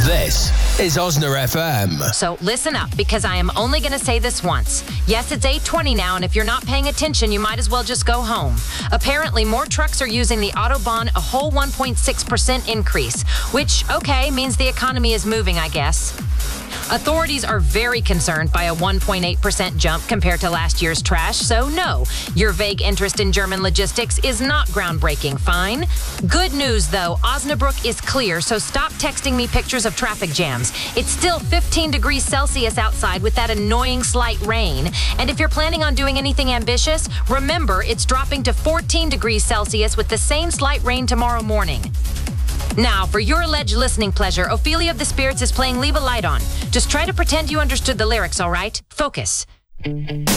This is Osner FM. So listen up, because I am only going to say this once. Yes, it's 8:20 now, and if you're not paying attention, you might as well just go home. Apparently, more trucks are using the Autobahn, a whole 1.6% increase, which, okay, means the economy is moving, I guess. Authorities are very concerned by a 1.8% jump compared to last year's trash, so no, your vague interest in German logistics is not groundbreaking, fine. Good news, though, Osnabrück is clear, so stop texting me pictures of traffic jams. It's still 15 degrees Celsius outside with that annoying slight rain. And if you're planning on doing anything ambitious, remember it's dropping to 14 degrees Celsius with the same slight rain tomorrow morning. Now, for your alleged listening pleasure, Ophelia of the Spirits is playing Leave a Light On. Just try to pretend you understood the lyrics, all right? Focus.